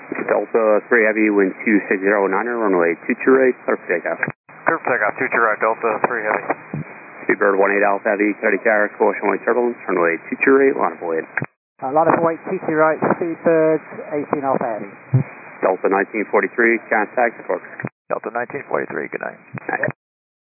Delta 3 Heavy, wind 2609er, runway 22 right, clear for takeoff. Clear for takeoff, 22 right, Delta 3 Heavy. Speedbird 18 Alpha Heavy, Cody Tower, Squotion White Turbulence, runway 22 right, line of void. Line of weight, 22 right, Speedbird 18 Alpha Heavy. Delta 1943, contact, Torque. Delta 1943, good night. Okay.